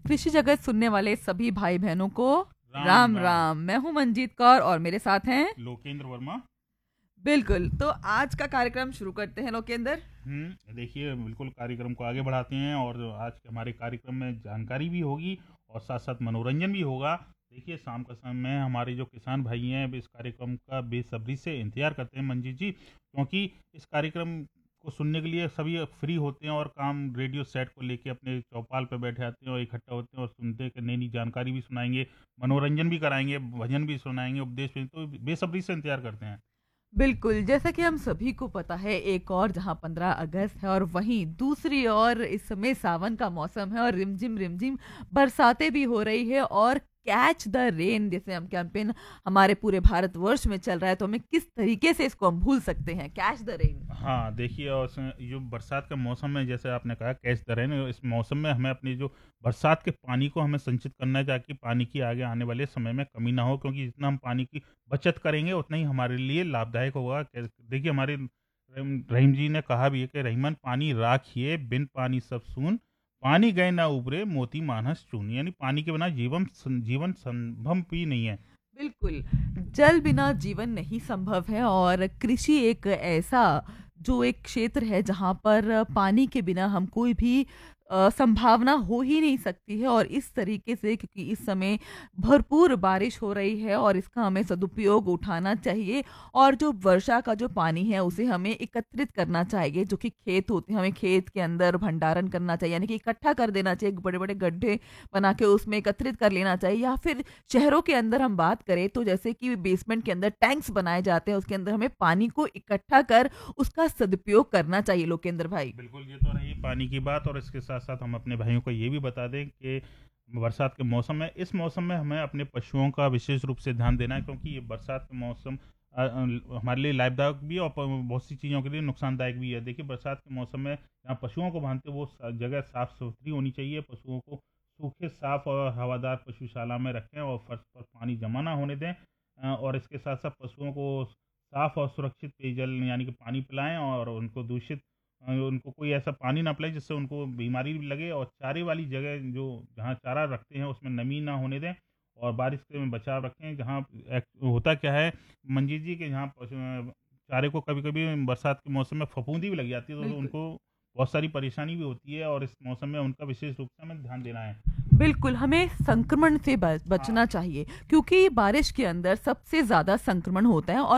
कृषि जगत सुनने वाले सभी भाई बहनों को राम राम राम। राम। मैं हूं मंजीत कौर और मेरे साथ हैं लोकेंद्र वर्मा। बिल्कुल। तो आज का कार्यक्रम शुरू करते हैं लोकेंद्र। देखिए बिल्कुल कार्यक्रम को आगे बढ़ाते हैं और आज के हमारे कार्यक्रम में जानकारी भी होगी और साथ साथ मनोरंजन भी होगा। देखिए शाम का समय हमारे जो किसान भाई हैं अब इस कार्यक्रम का बेसब्री से इंतजार करते हैं मंजीत जी, क्योंकि इस कार्यक्रम को सुनने के लिए सभी फ्री होते हैं और काम रेडियो सेट को लेके अपने चौपाल पर बैठे आते हैं और इकट्ठा होते हैं और सुनते हैं कि नई नई जानकारी भी सुनाएंगे, मनोरंजन भी कराएंगे, भजन भी सुनाएंगे, उपदेश भी, तो बेसब्री से इंतजार करते हैं। बिल्कुल, जैसा कि हम सभी को पता है, एक और जहां 15 अगस्त है और वहीं दूसरी ओर इस समय सावन का मौसम है और रिमझिम रिमझिम बरसातें भी हो रही है और कैच द रेन जैसे हम कैंपेन हमारे पूरे भारतवर्ष में चल रहा है, तो हमें किस तरीके से इसको हम भूल सकते हैं, कैच द रेन। हाँ, देखिए और जो बरसात का मौसम है जैसे आपने कहा कैच द रेन, इस मौसम में हमें अपनी जो बरसात के पानी को हमें संचित करना है ताकि पानी की आगे आने वाले समय में कमी ना हो, क्योंकि जितना हम पानी की बचत करेंगे उतना ही हमारे लिए लाभदायक होगा। देखिए हमारे रहीम जी ने कहा भी है कि रहीमन पानी राखिए बिन पानी सब सून, पानी गए ना उबरे मोती मानस चून, यानी पानी के बिना जीवन संभव भी नहीं है। बिल्कुल, जल बिना जीवन नहीं संभव है और कृषि एक ऐसा जो एक क्षेत्र है जहाँ पर पानी के बिना हम कोई भी संभावना हो ही नहीं सकती है और इस तरीके से क्योंकि इस समय भरपूर बारिश हो रही है और इसका हमें सदुपयोग उठाना चाहिए और जो वर्षा का जो पानी है उसे हमें एकत्रित करना चाहिए, जो कि खेत होते हैं हमें खेत के अंदर भंडारण करना चाहिए, यानी कि इकट्ठा कर देना चाहिए, बड़े बड़े गड्ढे बना के उसमें एकत्रित कर लेना चाहिए। या फिर शहरों के अंदर हम बात करें तो जैसे कि बेसमेंट के अंदर टैंक्स बनाए जाते हैं, उसके अंदर हमें पानी को इकट्ठा कर उसका सदुपयोग करना चाहिए लोकेंद्र भाई। बिल्कुल, ये तो रही पानी की बात और इसके साथ-साथ हम अपने भाइयों को ये भी बता दें कि बरसात के मौसम में इस मौसम में हमें अपने पशुओं का विशेष रूप से ध्यान देना है, क्योंकि ये बरसात का मौसम हमारे लिए लाभदायक भी है और बहुत सी चीज़ों के लिए नुकसानदायक भी है। देखिए बरसात के मौसम में जहाँ पशुओं को बांधते हैं वो जगह साफ-सुथरी होनी चाहिए। पशुओं को सूखे, साफ और हवादार पशुशाला में रखें और फर्श पर पानी जमा ना होने दें। और इसके साथ-साथ पशुओं को साफ और सुरक्षित पेयजल यानी कि पानी पिलाएँ और उनको कोई ऐसा पानी ना पिलाएँ जिससे उनको बीमारी भी लगे, और चारे वाली जगह जो जहाँ चारा रखते हैं उसमें नमी ना होने दें और बारिश से बचाव रखें। जहाँ होता क्या है मंजीत जी कि जहाँ चारे को कभी-कभी बरसात के मौसम में फफूंदी भी लग जाती है, तो बिल्कुल। उनको बहुत सारी परेशानी भी होती है और इस मौसम में उनका विशेष रूप से हमें ध्यान देना है। बिल्कुल, हमें संक्रमण से हाँ। बचना चाहिए क्योंकि बारिश के अंदर सबसे ज़्यादा संक्रमण होता है और